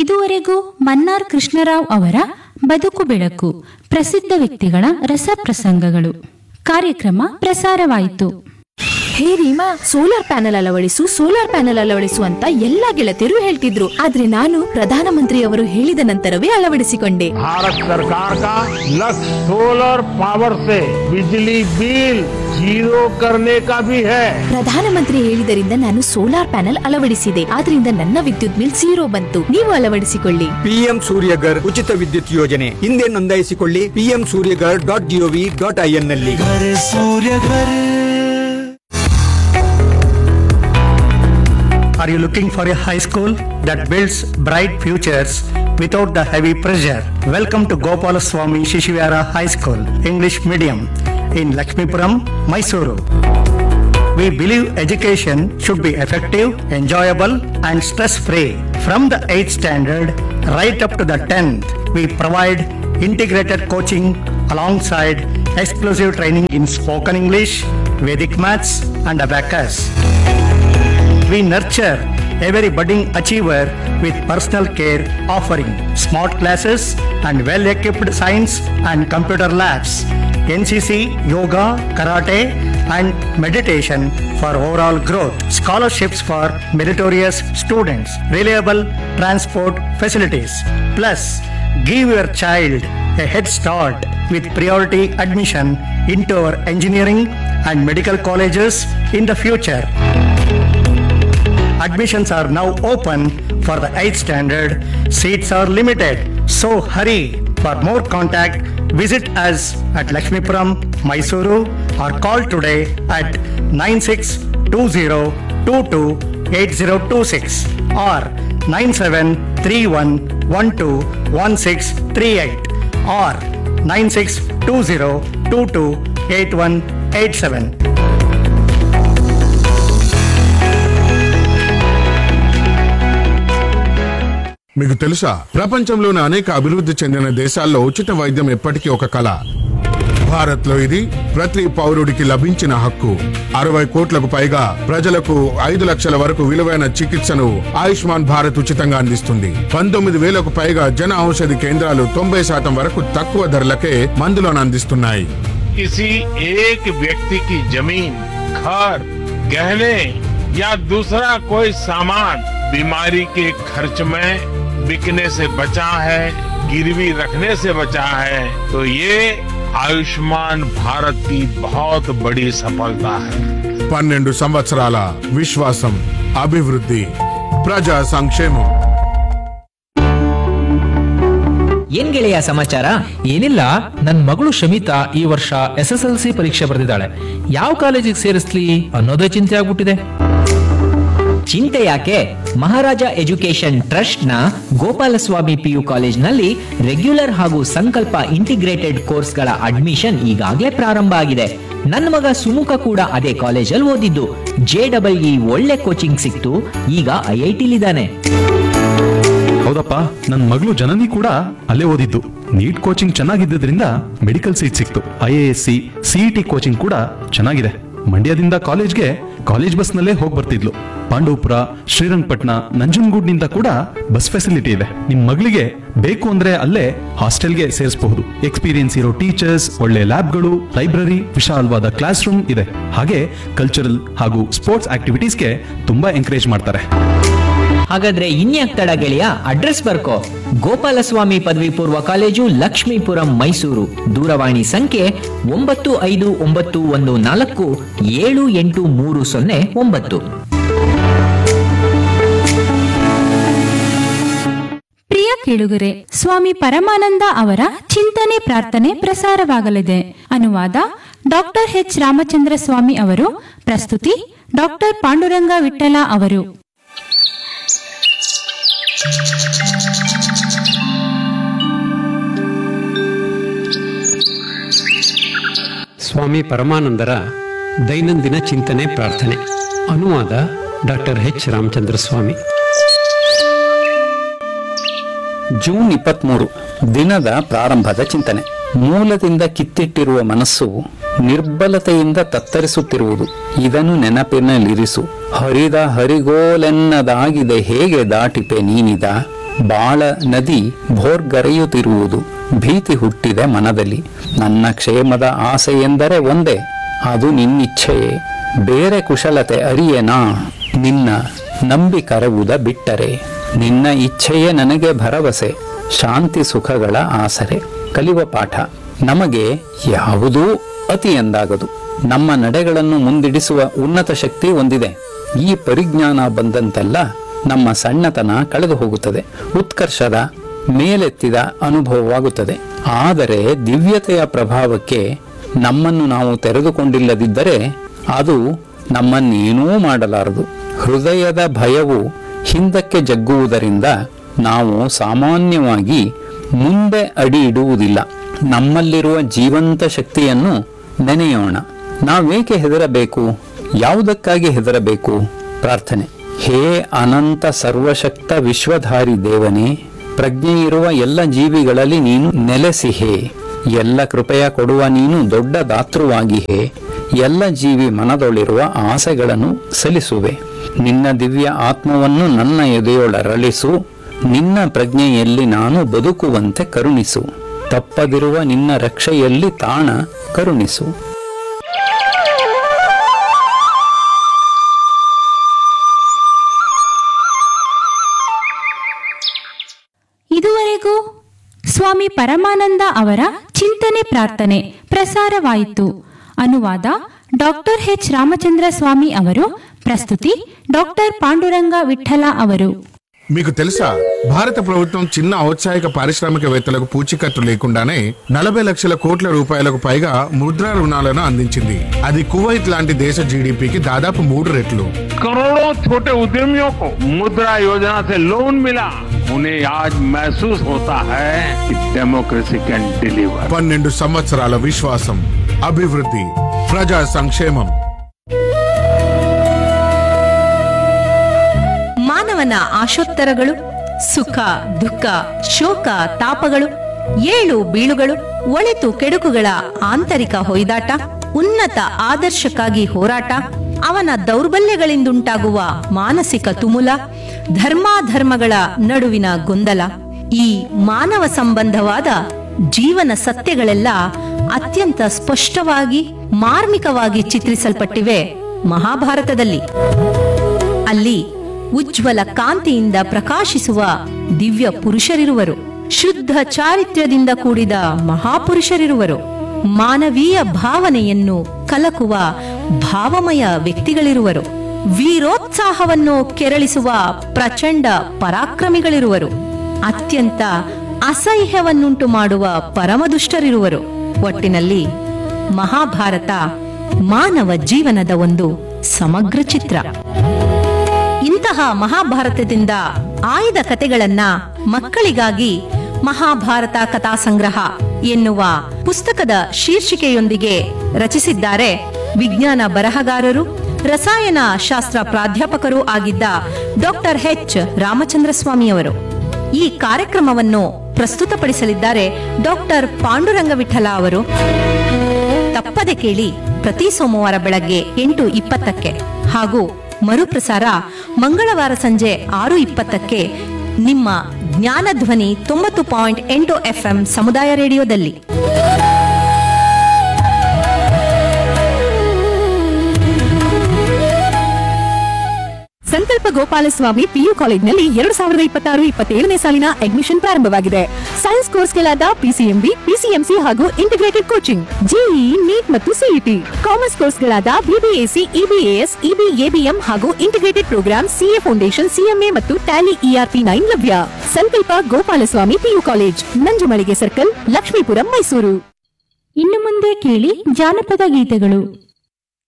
ಇದುವರೆಗೂ ಮನ್ನಾರ್ ಕೃಷ್ಣರಾವ್ ಅವರ ಬದುಕು ಬೆಳಕು ಪ್ರಸಿದ್ಧ ವ್ಯಕ್ತಿಗಳ ರಸಪ್ರಸಂಗಗಳು ಕಾರ್ಯಕ್ರಮ ಪ್ರಸಾರವಾಯಿತು. ಹೇ ರೀಮಾ, ಸೋಲಾರ್ ಪ್ಯಾನೆಲ್ ಅಳವಡಿಸು ಅಂತ ಎಲ್ಲಾ ಗೆಳತಿಯರು ಹೇಳ್ತಿದ್ರು. ಆದ್ರೆ ನಾನು ಪ್ರಧಾನಮಂತ್ರಿಯವರು ಹೇಳಿದ ನಂತರವೇ ಅಳವಡಿಸಿಕೊಂಡೆ. ಭಾರತ ಸರ್ಕಾರ का लक्ष्य सोलर पावर से बिजली बिल जीरो करने का भी है. ಪ್ರಧಾನಮಂತ್ರಿ ಹೇಳಿದರಿಂದ ನಾನು ಸೋಲಾರ್ ಪ್ಯಾನೆಲ್ ಅಳವಡಿಸಿದೆ. ಆದ್ರಿಂದ ನನ್ನ ವಿದ್ಯುತ್ ಬಿಲ್ 0 ಬಂತು. ನೀವು ಅಳವಡಿಸಿಕೊಳ್ಳಿ. PM ಸೂರ್ಯಗರ್ ಉಚಿತ ವಿದ್ಯುತ್ ಯೋಜನೆ ಹಿಂದೆ ನೋಂದಾಯಿಸಿಕೊಳ್ಳಿ. pmsuryagar.gov.in ನಲ್ಲಿ. Are you looking for a high school that builds bright futures without the heavy pressure? Welcome to Gopalaswamy Shishivara High School, English Medium, in Lakshmipuram, Mysuru. We believe education should be effective, enjoyable, and stress-free. From the 8th standard right up to the 10th, we provide integrated coaching alongside exclusive training in spoken English, Vedic maths, and abacus. We nurture every budding achiever with personal care, offering smart classes and well-equipped science and computer labs, NCC, yoga, karate, and meditation for overall growth, scholarships for meritorious students, reliable transport facilities. Plus, give your child a head start with priority admission into our engineering and medical colleges in the future. Admissions are now open for the 8th standard. Seats are limited, so hurry. For more contact, visit us at Lakshmipuram, Mysuru, or call today at 9620228026 or 9731121638 or 9620228187. మీకు తెలుసా, ప్రపంచంలోని అనేక అభివృద్ధి చెందిన దేశాల్లో ఉచిత వైద్యం ఎప్పటికీ ఒక కళ. భారత్ లో ఇది ప్రతి పౌరుడికి లభించిన హక్కు. 60 కోట్లకు పైగా ప్రజలకు 5 లక్షల వరకు విలువైన చికిత్సను ఆయుష్మాన్ భారత్ ఉచితంగా అందిస్తుంది. 19,000కు పైగా జన ఔషధి కేంద్రాలు 90% వరకు తక్కువ ధరలకే మందులను అందిస్తున్నాయి. किसी एक व्यक्ति की जमीन, घर, गहने या दूसरा कोई सामान बीमारी के खर्च में बिकने से बचा है, गिरवी रखने से बचा है, तो ये आयुष्मान भारत की बहुत बड़ी सफलता है. 12 సంవత్సరాల విశ్వాసం, అభివృద్ధి, ప్రజా సంక్షేమం. ಏನ್ ಗೆಳೆಯ ಸಮಾಚಾರ? ಏನಿಲ್ಲ, ನನ್ ಮಗಳು ಶಮಿತಾ ಈ ವರ್ಷ SSLC ಪರೀಕ್ಷೆ ಬರೆದಿದ್ದಾಳೆ. ಯಾವ ಕಾಲೇಜಿಗೆ ಸೇರಿಸ್ಲಿ ಅನ್ನೋದೇ ಚಿಂತೆ ಆಗ್ಬಿಟ್ಟಿದೆ. ಚಿಂತೆ ಯಾಕೆ? ಮಹಾರಾಜ ಎಜುಕೇಶನ್ ಟ್ರಸ್ಟ್ ನ ಗೋಪಾಲಸ್ವಾಮಿ PU ಕಾಲೇಜ್ನಲ್ಲಿ ರೆಗ್ಯುಲರ್ ಹಾಗೂ ಸಂಕಲ್ಪ ಇಂಟಿಗ್ರೇಟೆಡ್ ಕೋರ್ಸ್ಗಳ ಅಡ್ಮಿಷನ್ ಈಗಾಗಲೇ ಪ್ರಾರಂಭ ಆಗಿದೆ. ನನ್ನ ಮಗ ಸುಮುಖ ಕೂಡ ಅದೇ ಕಾಲೇಜಲ್ಲಿ ಓದಿದ್ದು. JEE ಒಳ್ಳೆ ಕೋಚಿಂಗ್ ಸಿಕ್ತು, ಈಗ IITಲಿದ್ದಾನೆ. ಹೌದಪ್ಪ, ನನ್ನ ಮಗಳು ಜನನಿ ಕೂಡ ಅಲ್ಲೇ ಓದಿದ್ದು. ನೀಟ್ ಕೋಚಿಂಗ್ ಚೆನ್ನಾಗಿದ್ದರಿಂದ ಮೆಡಿಕಲ್ ಸೀಟ್ ಸಿಕ್ತು. IASC CET ಕೋಚಿಂಗ್ ಕೂಡ ಚೆನ್ನಾಗಿದೆ. ಮಂಡ್ಯದಿಂದ ಕಾಲೇಜ್ಗೆ ಕಾಲೇಜ್ ಬಸ್ ನಲ್ಲೇ ಹೋಗಿ ಬರ್ತಿದ್ಲು. ಪಾಂಡವಪುರ, ಶ್ರೀರಂಗಪಟ್ಟಣ, ನಂಜನಗೂಡ್ನಿಂದ ಕೂಡ ಬಸ್ ಫೆಸಿಲಿಟಿ ಇದೆ. ನಿಮ್ ಮಗಳಿಗೆ ಬೇಕು ಅಂದ್ರೆ ಅಲ್ಲೇ ಹಾಸ್ಟೆಲ್ಗೆ ಸೇರಿಸಬಹುದು. ಎಕ್ಸ್ಪೀರಿಯನ್ಸ್ ಇರೋ ಟೀಚರ್ಸ್, ಒಳ್ಳೆ ಲ್ಯಾಬ್ಗಳು, ಲೈಬ್ರರಿ, ವಿಶಾಲವಾದ ಕ್ಲಾಸ್ ರೂಮ್ ಇದೆ. ಹಾಗೆ ಕಲ್ಚರಲ್ ಹಾಗೂ ಸ್ಪೋರ್ಟ್ಸ್ ಆಕ್ಟಿವಿಟೀಸ್ಗೆ ತುಂಬಾ ಎಂಕರೇಜ್ ಮಾಡ್ತಾರೆ. ಹಾಗಾದ್ರೆ ಇನ್ಯಾಕ್ ತಡ ಗೆಳೆಯ, ಅಡ್ರೆಸ್ ಬರ್ಕೋ. ಗೋಪಾಲಸ್ವಾಮಿ ಪದವಿ ಪೂರ್ವ ಕಾಲೇಜು, ಲಕ್ಷ್ಮೀಪುರಂ, ಮೈಸೂರು. ದೂರವಾಣಿ ಸಂಖ್ಯೆ 959114783009. ಪ್ರಿಯ ಕೇಳುಗರೆ, ಸ್ವಾಮಿ ಪರಮಾನಂದ ಅವರ ಚಿಂತನೆ ಪ್ರಾರ್ಥನೆ ಪ್ರಸಾರವಾಗಲಿದೆ. ಅನುವಾದ ಡಾಕ್ಟರ್ H. ರಾಮಚಂದ್ರ ಸ್ವಾಮಿ ಅವರು. ಪ್ರಸ್ತುತಿ ಡಾಕ್ಟರ್ ಪಾಂಡುರಂಗ ವಿಠಲ ಅವರು. ಸ್ವಾಮಿ ಪರಮಾನಂದರ ದೈನಂದಿನ ಚಿಂತನೆ ಪ್ರಾರ್ಥನೆ. ಅನುವಾದ ಡಾಕ್ಟರ್ H. ರಾಮಚಂದ್ರ ಸ್ವಾಮಿ. ಜೂನ್ 23 ದಿನದ ಪ್ರಾರಂಭದ ಚಿಂತನೆ. ಮೂಲದಿಂದ ಕಿತ್ತಿಟ್ಟಿರುವ ಮನಸ್ಸು ನಿರ್ಬಲತೆಯಿಂದ ತತ್ತರಿಸುತ್ತಿರುವುದು, ಇದನ್ನು ನೆನಪಿನಲ್ಲಿರಿಸು. ಹರಿದ ಹರಿಗೋಲೆನ್ನದಾಗಿದೆ ಹೇಗೆ ದಾಟಿಪೆ ನೀನಿದ. ಬಾಳ ನದಿ ಭೋರ್ಗರೆಯುತ್ತಿರುವುದು, ಭೀತಿ ಹುಟ್ಟಿದೆ ಮನದಲ್ಲಿ. ನನ್ನ ಕ್ಷೇಮದ ಆಸೆ ಎಂದರೆ ಒಂದೇ, ಅದು ನಿನ್ನಿಚ್ಛೆಯೇ. ಬೇರೆ ಕುಶಲತೆ ಅರಿಯೇನಾ ನಿನ್ನ ನಂಬಿ ಕರೆವುದ ಬಿಟ್ಟರೆ. ನಿನ್ನ ಇಚ್ಛೆಯೇ ನನಗೆ ಭರವಸೆ, ಶಾಂತಿ ಸುಖಗಳ ಆಸರೆ. ಕಲಿಯುವ ಪಾಠ: ನಮಗೆ ಯಾವುದೂ ಅತಿ ಎಂದಾಗದು. ನಮ್ಮ ನಡೆಗಳನ್ನು ಮುಂದಿಡಿಸುವ ಉನ್ನತ ಶಕ್ತಿ ಒಂದಿದೆ. ಈ ಪರಿಜ್ಞಾನ ಬಂದಂತೆಲ್ಲ ನಮ್ಮ ಸಣ್ಣತನ ಕಳೆದು ಹೋಗುತ್ತದೆ, ಉತ್ಕರ್ಷದ ಮೇಲೆತ್ತಿದ ಅನುಭವವಾಗುತ್ತದೆ. ಆದರೆ ದಿವ್ಯತೆಯ ಪ್ರಭಾವಕ್ಕೆ ನಮ್ಮನ್ನು ನಾವು ತೆರೆದುಕೊಂಡಿಲ್ಲದಿದ್ದರೆ ಅದು ನಮ್ಮನ್ನೇನೂ ಮಾಡಲಾರದು. ಹೃದಯದ ಭಯವು ಹಿಂದಕ್ಕೆ ಜಗ್ಗುವುದರಿಂದ ನಾವು ಸಾಮಾನ್ಯವಾಗಿ ಮುಂದೆ ಅಡಿ ಇಡುವುದಿಲ್ಲ. ನಮ್ಮಲ್ಲಿರುವ ಜೀವಂತ ಶಕ್ತಿಯನ್ನು ನೆನೆಯೋಣ. ನಾವೇಕೆ ಹೆದರಬೇಕು? ಯಾವುದಕ್ಕಾಗಿ ಹೆದರಬೇಕು? ಪ್ರಾರ್ಥನೆ: ಹೇ ಅನಂತ ಸರ್ವಶಕ್ತ ವಿಶ್ವಧಾರಿ ದೇವನೇ, ಪ್ರಜ್ಞೆ ಇರುವ ಎಲ್ಲ ಜೀವಿಗಳಲ್ಲಿ ನೀನು ನೆಲೆಸಿಹೇ. ಎಲ್ಲ ಕೃಪೆಯ ಕೊಡುವ ನೀನು ದೊಡ್ಡ ದಾತೃವಾಗಿಹೇ. ಎಲ್ಲ ಜೀವಿ ಮನದೊಳಿರುವ ಆಸೆಗಳನ್ನು ಸಲ್ಲಿಸುವೆ. ನಿನ್ನ ದಿವ್ಯ ಆತ್ಮವನ್ನು ನನ್ನ ಎದೆಯೊಳರಳಿಸು. ನಿನ್ನ ಪ್ರಜ್ಞೆಯಲ್ಲಿ ನಾನು ಬದುಕುವಂತೆ ಕರುಣಿಸು. ತಪ್ಪದಿರುವ ನಿನ್ನ ರಕ್ಷೆಯಲ್ಲಿ ತಾಣ ಕರುಣಿಸು. ಇದುವರೆಗೂ ಸ್ವಾಮಿ ಪರಮಾನಂದ ಅವರ ಚಿಂತನೆ ಪ್ರಾರ್ಥನೆ ಪ್ರಸಾರವಾಯಿತು. ಅನುವಾದ ಡಾಕ್ಟರ್ ಎಚ್ ರಾಮಚಂದ್ರ ಸ್ವಾಮಿ ಅವರು. ప్రస్తుతి డాక్టర్ పాండురంగ విఠల అవరు. మీకు తెలుసా, భారత ప్రభుత్వం చిన్న ఔత్సాహిక పారిశ్రామికవేత్తలకు పూచీకత్తు లేకుండానే 40 లక్షల కోట్ల రూపాయలకు పైగా ముద్రా రుణాలను అందించింది. అది కువైట్ లాంటి దేశ జీడీపీకి దాదాపు 3 రెట్లు. करोड़ों छोटे उद्यमियों को मुद्रा योजना से लोन मिला. उन्हें आज महसूस होता है कि डेमोक्रेसी कैन डिलीवर. 12 సంవత్సరాల విశ్వాసం, అభివృద్ధి, ప్రజా సంక్షేమం. ಮಾನವನ ಆಶೋತ್ತರಗಳು, ಸುಖ ದುಃಖ ಶೋಕ ತಾಪಗಳು, ಏಳು ಬೀಳುಗಳು, ಒಳಿತು ಕೆಡುಕುಗಳ ಆಂತರಿಕ ಹೊಯ್ದಾಟ, ಉನ್ನತ ಆದರ್ಶಕ್ಕಾಗಿ ಹೋರಾಟ, ಅವನ ದೌರ್ಬಲ್ಯಗಳಿಂದುಂಟಾಗುವ ಮಾನಸಿಕ ತುಮುಲ, ಧರ್ಮಾಧರ್ಮಗಳ ನಡುವಿನ ಗೊಂದಲ, ಈ ಮಾನವ ಸಂಬಂಧವಾದ ಜೀವನ ಸತ್ಯಗಳೆಲ್ಲ ಅತ್ಯಂತ ಸ್ಪಷ್ಟವಾಗಿ ಮಾರ್ಮಿಕವಾಗಿ ಚಿತ್ರಿಸಲ್ಪಟ್ಟಿವೆ ಮಹಾಭಾರತದಲ್ಲಿ. ಅಲ್ಲಿ ಉಜ್ವಲ ಕಾಂತಿಯಿಂದ ಪ್ರಕಾಶಿಸುವ ದಿವ್ಯ ಪುರುಷರಿರುವರು, ಶುದ್ಧ ಚಾರಿತ್ರ್ಯದಿಂದ ಕೂಡಿದ ಮಹಾಪುರುಷರಿರುವರು, ಮಾನವೀಯ ಭಾವನೆಯನ್ನು ಕಲಕುವ ಭಾವಮಯ ವ್ಯಕ್ತಿಗಳಿರುವರು, ವೀರೋತ್ಸಾಹವನ್ನು ಕೆರಳಿಸುವ ಪ್ರಚಂಡ ಪರಾಕ್ರಮಿಗಳಿರುವರು, ಅತ್ಯಂತ ಅಸಹ್ಯವನ್ನುಂಟು ಮಾಡುವ ಪರಮದುಷ್ಟರಿರುವರು. ಒಟ್ಟಿನಲ್ಲಿ ಮಹಾಭಾರತ ಮಾನವ ಜೀವನದ ಒಂದು ಸಮಗ್ರ ಚಿತ್ರ. ಇಂತಹ ಮಹಾಭಾರತದಿಂದ ಆಯ್ದ ಕಥೆಗಳನ್ನ ಮಕ್ಕಳಿಗಾಗಿ ಮಹಾಭಾರತ ಕಥಾ ಸಂಗ್ರಹ ಎನ್ನುವ ಪುಸ್ತಕದ ಶೀರ್ಷಿಕೆಯೊಂದಿಗೆ ರಚಿಸಿದ್ದಾರೆ ವಿಜ್ಞಾನ ಬರಹಗಾರರು, ರಸಾಯನ ಶಾಸ್ತ್ರ ಪ್ರಾಧ್ಯಾಪಕರೂ ಆಗಿದ್ದ ಡಾಕ್ಟರ್ ಎಚ್ ರಾಮಚಂದ್ರ ಸ್ವಾಮಿಯವರು. ಈ ಕಾರ್ಯಕ್ರಮವನ್ನು ಪ್ರಸ್ತುತಪಡಿಸಲಿದ್ದಾರೆ ಡಾಕ್ಟರ್ ಪಾಂಡುರಂಗ ವಿಠಲ ಅವರು. ತಪ್ಪದೆ ಕೇಳಿ, ಪ್ರತಿ ಸೋಮವಾರ ಬೆಳಗ್ಗೆ 8:20 ಹಾಗೂ ಮರುಪ್ರಸಾರ ಮಂಗಳವಾರ ಸಂಜೆ 6:20 ನಿಮ್ಮ ಜ್ಞಾನಧ್ವನಿ 90.8 FM ಸಮುದಾಯ ರೇಡಿಯೋದಲ್ಲಿ. ಸಂಕಲ್ಪ ಗೋಪಾಲಸ್ವಾಮಿ ಪಿಯು ಕಾಲೇಜ್ನಲ್ಲಿ 2026-27 ಸಾಲಿನ ಅಡ್ಮಿಷನ್ ಪ್ರಾರಂಭವಾಗಿದೆ. ಸೈನ್ಸ್ ಕೋರ್ಸ್ಗಳಾದ ಪಿಸಿಎಂಬಿ, ಪಿಸಿಎಂಸಿ ಹಾಗೂ ಇಂಟಿಗ್ರೇಟೆಡ್ ಕೋಚಿಂಗ್, ಜೆಇಇ, ನೀಟ್ ಮತ್ತು ಸಿಇಟಿ. ಕಾಮರ್ಸ್ ಕೋರ್ಸ್ಗಳಾದ ಬಿಬಿಎಸಿ, ಇಬಿಎಎಸ್, ಇಬಿಎಬಿಎಂ ಹಾಗೂ integrated program CA foundation, CMA ಮತ್ತು ಟ್ಯಾಲಿ ಇಆರ್ಪಿ 9 ಲಭ್ಯ. ಸಂಕಲ್ಪ Gopalaswamy PU college, Nanjumalige circle, Lakshmipuram, Mysuru. ಇನ್ನು ಮುಂದೆ ಕೇಳಿ ಜಾನಪದ ಗೀತೆಗಳು.